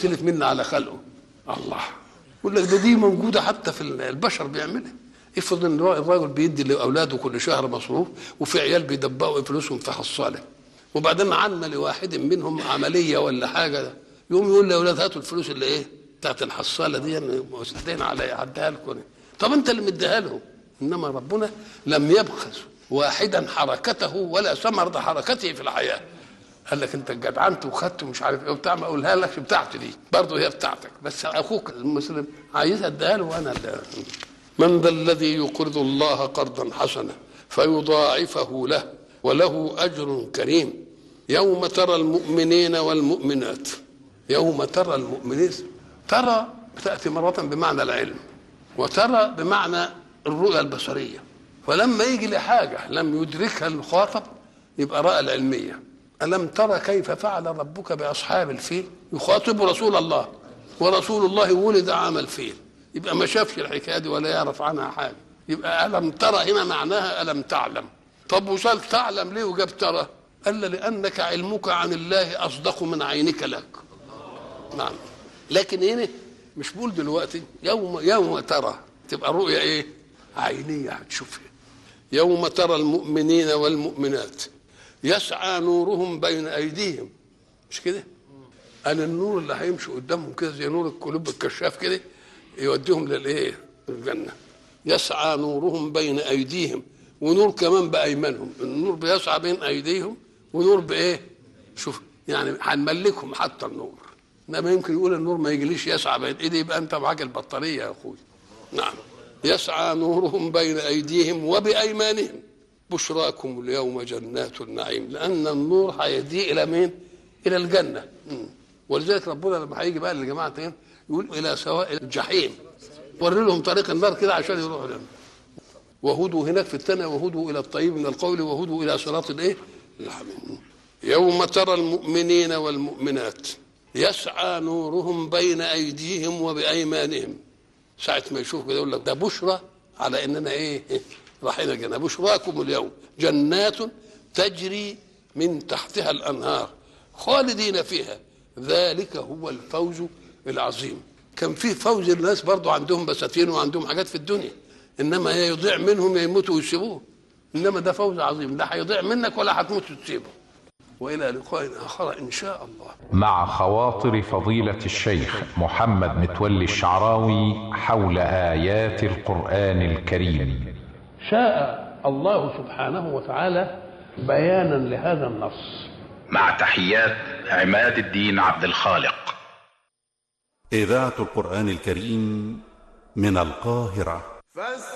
يستلف منا على خلقه. الله يقول لك دي موجوده حتى في البشر بيعملها. افرض ان الراجل بيدي لاولاده كل شهر مصروف، وفي عيال بيدبقوا فلوسهم في حصاله، وبعدين عنا لواحد منهم عمليه ولا حاجه، يقوم يقول لاولاد هاتوا الفلوس اللي ايه بتاعت الحصاله دي مستدين عليها عدها لكم. طب انت اللي مديها لهم. انما ربنا لم يبخس واحدا حركته ولا ثمرة حركته في الحياه. قال لك انت جدعنت وخدت ومش عارف ايه وبتاع، ما اقولها لك بتاعتي دي برضه هي بتاعتك، بس اخوك المسلم عايزها اديها له وانا اللي. من ذا الذي يقرض الله قرضا حسنا فيضاعفه له وله اجر كريم. يوم ترى المؤمنين والمؤمنات. يوم ترى المؤمنين، ترى تاتي مره بمعنى العلم، وترى بمعنى الرؤيه البصريه. فلما يجي لحاجه لم يدركها المخاطب يبقى راى العلميه. ألم ترى كيف فعل ربك بأصحاب الفيل؟ يخاطب رسول الله، ورسول الله ولد عام الفيل، يبقى ما شافش الحكايه دي ولا يعرف عنها حاجه. يبقى ألم ترى هنا معناها ألم تعلم. طب وصل تعلم ليه وجاب ترى؟ قال لأنك علمك عن الله أصدق من عينك لك. نعم. لكن هنا مش بقول دلوقتي يوم ترى تبقى رؤية ايه؟ عينية هتشوفها. يوم ترى المؤمنين والمؤمنات يسعى نورهم بين ايديهم، مش كده؟ قال النور اللي هيمشي قدامهم كده زي نور القلوب الكشاف كده يوديهم للايه؟ الجنة. يسعى نورهم بين ايديهم، ونور كمان بايمانهم. النور بيسعى بين ايديهم، ونور بايه؟ شوف يعني هنملكهم حتى النور. انما يمكن يقول النور ما يجيليش يسعى بين ايدي، يبقى انت معاك البطاريه يا اخوي. نعم. يسعى نورهم بين ايديهم وبايمانهم بشراكم اليوم جنات النعيم. لان النور هيهدي الى مين؟ الى الجنه. ولذلك ربنا لما هيجي بقى لجماعه ايه يقول الى سواء الجحيم، وري لهم طريق النار كده عشان يروحوا لنا. وهدوا هناك في الثانيه وهدوا الى الطيب من القول وهدوا الى صراط الايه؟ الحميد. يوم ترى المؤمنين والمؤمنات يسعى نورهم بين ايديهم وبايمانهم. ساعه ما يشوف كده يقول لك ده بشرى على اننا ايه؟ رايحين الجنه. بشراكم اليوم جنات تجري من تحتها الانهار خالدين فيها ذلك هو الفوز العظيم. كان فيه فوز الناس برضو عندهم بساتين وعندهم حاجات في الدنيا، انما هي يضيع منهم يموتوا ويسيبوه. انما ده فوز عظيم، لا هيضيع منك ولا هتموت وتسيبه. وإلى لقاء آخر إن شاء الله. مع خواطر فضيلة الشيخ محمد متولي الشعراوي حول آيات القرآن الكريم. شاء الله سبحانه وتعالى بيانا لهذا النص. مع تحيات عماد الدين عبد الخالق. إذاعة القرآن الكريم من القاهرة.